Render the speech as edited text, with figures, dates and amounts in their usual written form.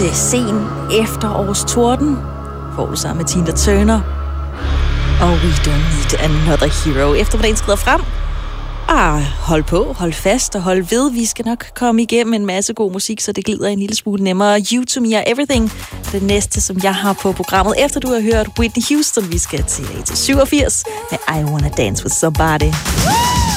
til sen efterårstorden. Får du sammen med Tina Turner. Og We Don't Need Another Hero. Efter hvordan skrider frem. Hold på, hold fast og hold ved. Vi skal nok komme igennem en masse god musik, så det glider en lille smule nemmere. You To Me og Everything. Det næste, som jeg har på programmet, efter du har hørt Whitney Houston. Vi skal til 87 med I Wanna Dance With Somebody.